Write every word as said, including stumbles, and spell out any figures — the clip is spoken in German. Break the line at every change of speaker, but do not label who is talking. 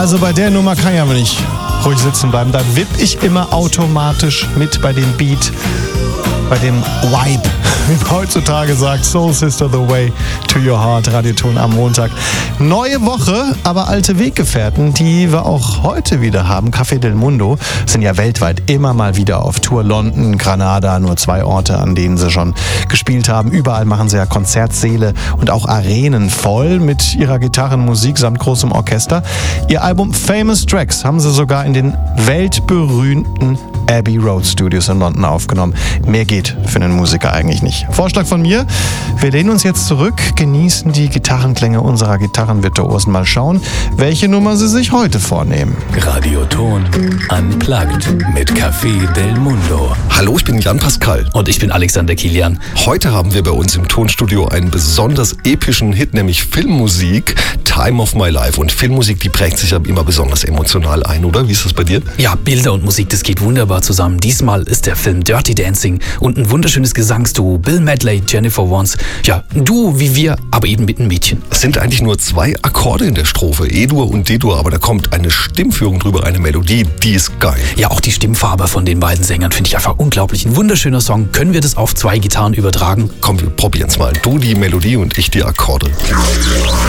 Also bei der Nummer kann ich aber nicht ruhig sitzen bleiben. Da wipp ich immer automatisch mit bei dem Beat, bei dem Vibe, wie man heutzutage sagt. Soul Sister, The Way to Your Heart, Radioton am Montag. Neue Woche, aber alte Weggefährten, die wir auch heute wieder haben. Café del Mundo sind ja weltweit immer mal wieder auf Tour. London, Granada, nur zwei Orte, an denen sie schon gespielt haben. Überall machen sie ja Konzertsäle und auch Arenen voll mit ihrer Gitarrenmusik samt großem Orchester. Ihr Album Famous Tracks haben sie sogar in den weltberühmten Abbey Road Studios in London aufgenommen. Mehr geht für einen Musiker eigentlich nicht. Vorschlag von mir, wir lehnen uns jetzt zurück, genießen die Gitarrenklänge unserer Gitarrenvirtuosen. Mal schauen, welche Nummer sie sich heute vornehmen.
Radioton Unplugged mit Café del Mundo.
Hallo, ich bin Jan Pascal.
Und ich bin Alexander Kilian.
Heute haben wir bei uns im Tonstudio einen besonders epischen Hit, nämlich Filmmusik, Time of My Life. Und Filmmusik, die prägt sich ja immer besonders emotional ein, oder? Wie ist das bei dir?
Ja, Bilder und Musik, das geht wunderbar zusammen. Diesmal ist der Film Dirty Dancing und ein wunderschönes Gesangsduo. Bill Medley, Jennifer Warnes. Ja, ein Duo wie wir, aber eben mit einem Mädchen.
Es sind eigentlich nur zwei Akkorde in der Strophe, E-Dur und D-Dur, aber da kommt eine Stimmführung drüber, eine Melodie, die ist geil.
Ja, auch die Stimmfarbe von den beiden Sängern finde ich einfach unglaublich. Ein wunderschöner Song. Können wir das auf zwei Gitarren übertragen?
Komm, wir probieren's mal. Du die Melodie und ich die Akkorde.